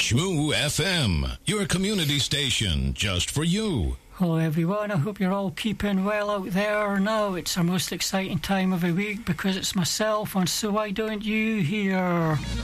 Shmoo FM, your community station just for you. Hello everyone, I hope you're all keeping well out there now. It's our most exciting time of the week because it's myself on So Why Don't You here.